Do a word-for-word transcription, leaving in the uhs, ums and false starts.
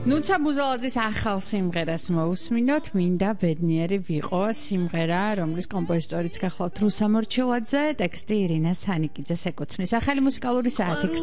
ნუცა ბუზალაძის ახალ სიმღერას მოусმინოთ, მინდა ბედნიერი ვიყო, სიმღერა, რომლის კომპოზიტორიც გახლავთ რუსა მორჩილაძე, ტექსტი ირინა სანიკიძეს ეკუთვნის. ახალი მუსიკალური საათი